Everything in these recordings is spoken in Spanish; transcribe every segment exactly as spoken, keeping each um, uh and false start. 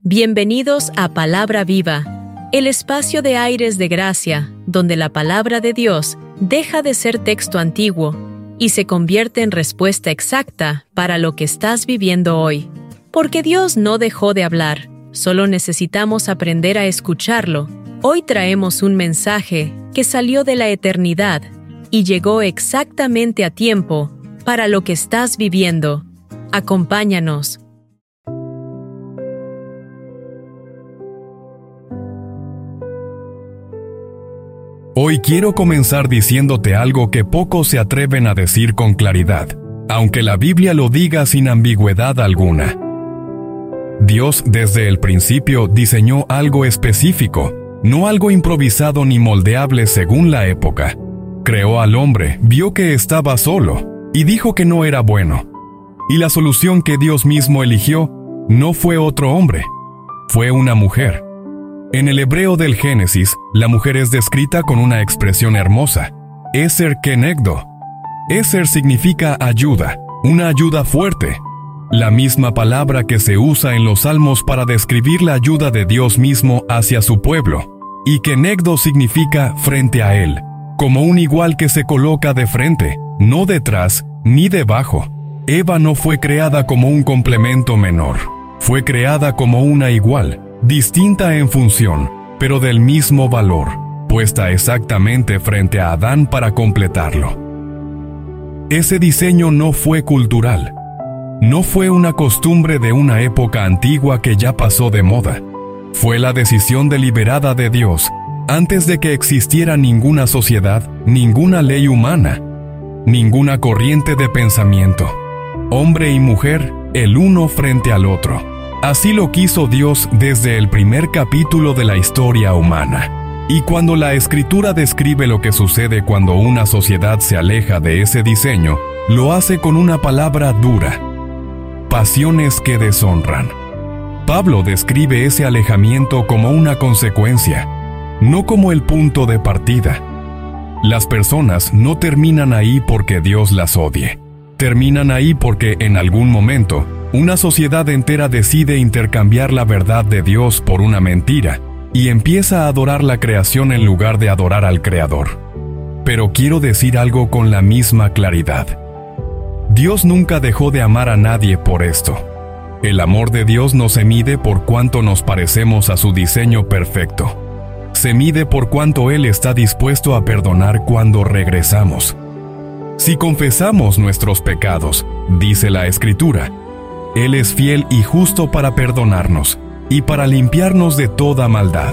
Bienvenidos a Palabra Viva, el espacio de aires de gracia, donde la palabra de Dios deja de ser texto antiguo y se convierte en respuesta exacta para lo que estás viviendo hoy. Porque Dios no dejó de hablar, solo necesitamos aprender a escucharlo. Hoy traemos un mensaje que salió de la eternidad y llegó exactamente a tiempo para lo que estás viviendo. Acompáñanos. Hoy quiero comenzar diciéndote algo que pocos se atreven a decir con claridad, aunque la Biblia lo diga sin ambigüedad alguna. Dios desde el principio diseñó algo específico, no algo improvisado ni moldeable según la época. Creó al hombre, vio que estaba solo, y dijo que no era bueno. Y la solución que Dios mismo eligió no fue otro hombre, fue una mujer. En el hebreo del Génesis, la mujer es descrita con una expresión hermosa, Eser Kenegdo. Eser significa ayuda, una ayuda fuerte, la misma palabra que se usa en los Salmos para describir la ayuda de Dios mismo hacia su pueblo, y Kenegdo significa frente a él, como un igual que se coloca de frente, no detrás ni debajo. Eva no fue creada como un complemento menor, fue creada como una igual, distinta en función, pero del mismo valor, puesta exactamente frente a Adán para completarlo. Ese diseño no fue cultural, no fue una costumbre de una época antigua que ya pasó de moda. Fue la decisión deliberada de Dios, antes de que existiera ninguna sociedad, ninguna ley humana, ninguna corriente de pensamiento. Hombre y mujer, el uno frente al otro. Así lo quiso Dios desde el primer capítulo de la historia humana. Y cuando la Escritura describe lo que sucede cuando una sociedad se aleja de ese diseño, lo hace con una palabra dura: pasiones que deshonran. Pablo describe ese alejamiento como una consecuencia, no como el punto de partida. Las personas no terminan ahí porque Dios las odie. Terminan ahí porque en algún momento, una sociedad entera decide intercambiar la verdad de Dios por una mentira y empieza a adorar la creación en lugar de adorar al Creador. Pero quiero decir algo con la misma claridad. Dios nunca dejó de amar a nadie por esto. El amor de Dios no se mide por cuánto nos parecemos a su diseño perfecto. Se mide por cuánto Él está dispuesto a perdonar cuando regresamos. Si confesamos nuestros pecados, dice la Escritura, Él es fiel y justo para perdonarnos y para limpiarnos de toda maldad.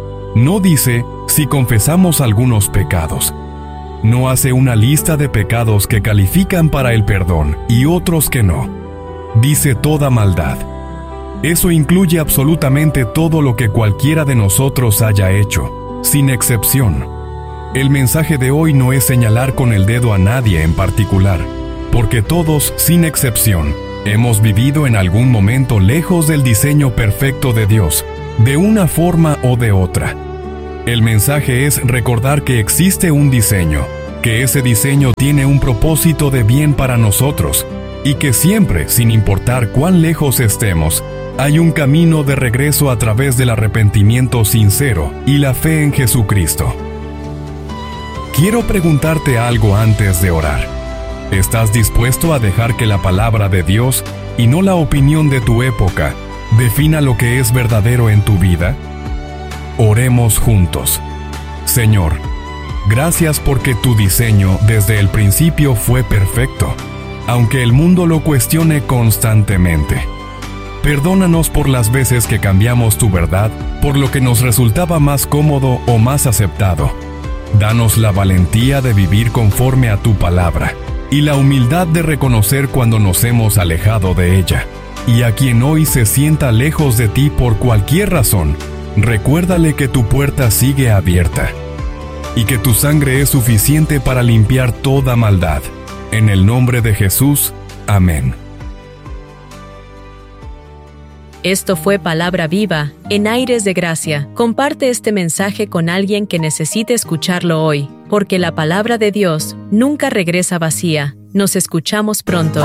No dice si confesamos algunos pecados. No hace una lista de pecados que califican para el perdón y otros que no. Dice toda maldad. Eso incluye absolutamente todo lo que cualquiera de nosotros haya hecho, sin excepción. El mensaje de hoy no es señalar con el dedo a nadie en particular, porque todos, sin excepción, hemos vivido en algún momento lejos del diseño perfecto de Dios, de una forma o de otra. El mensaje es recordar que existe un diseño, que ese diseño tiene un propósito de bien para nosotros, y que siempre, sin importar cuán lejos estemos, hay un camino de regreso a través del arrepentimiento sincero y la fe en Jesucristo. Quiero preguntarte algo antes de orar. ¿Estás dispuesto a dejar que la palabra de Dios, y no la opinión de tu época, defina lo que es verdadero en tu vida? Oremos juntos. Señor, gracias porque tu diseño desde el principio fue perfecto, aunque el mundo lo cuestione constantemente. Perdónanos por las veces que cambiamos tu verdad por lo que nos resultaba más cómodo o más aceptado. Danos la valentía de vivir conforme a tu palabra y la humildad de reconocer cuando nos hemos alejado de ella. Y a quien hoy se sienta lejos de ti por cualquier razón, recuérdale que tu puerta sigue abierta y que tu sangre es suficiente para limpiar toda maldad. En el nombre de Jesús, amén. Esto fue Palabra Viva, en aires de gracia. Comparte este mensaje con alguien que necesite escucharlo hoy, porque la palabra de Dios nunca regresa vacía. Nos escuchamos pronto.